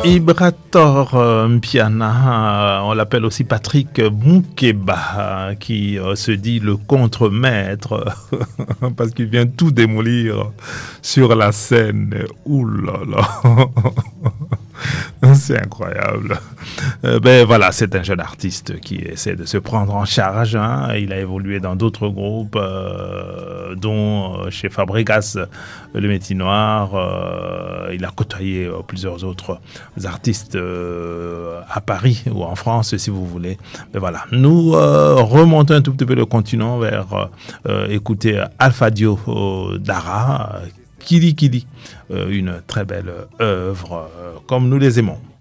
Ibrator Mpiana, on l'appelle aussi Patrick Moukeba, qui se dit le contremaître, parce qu'il vient tout démolir sur la scène. Ouh là là, c'est incroyable. Ben voilà, c'est un jeune artiste qui essaie de se prendre en charge. Hein. Il a évolué dans d'autres groupes, dont chez Fabregas, le Métis Noir. Il a côtoyé plusieurs autres artistes à Paris ou en France, si vous voulez. Mais voilà, nous remontons un tout petit peu le continent vers écouter Alpha Dio Dara, Kili Kili, une très belle œuvre comme nous les aimons.